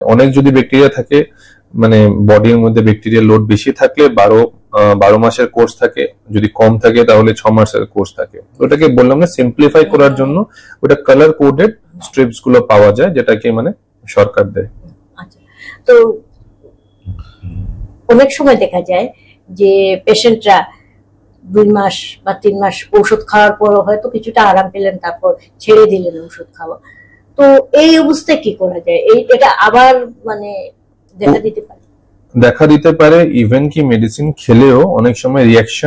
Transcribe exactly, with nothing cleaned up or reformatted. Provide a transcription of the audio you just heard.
অনেক যদি ব্যাকটেরিয়া থাকে, মানে বডির মধ্যে ব্যাকটেরিয়া লোড বেশি থাকলে বারো বারো মাসের কোর্স থাকে, যদি কম থাকে তাহলে ছ মাসের কোর্স থাকে। ওটাকে বললাম না সিম্পলিফাই করার জন্য ওটা কালার কোডেড স্ট্রিপস গুলো পাওয়া যায়, যেটাকে মানে সরকার দেয়। আচ্ছা, তো অনেক সময় দেখা যায় যে পেশেন্টরা দুই মাস বা তিন মাস ওষুধ খাওয়ার পর হয়তো কিছুটা আরাম পেলেন, তারপর ছেড়ে দিলেন ওষুধ খাওয়া। তো এই অবস্থায় কি করা যায়? এই এটা আবার মানে দেখা দিতে পারে? দেখা দিতে পারে। ইভেন কি মেডিসিন খেলেও অনেক সময় রিয়াকশন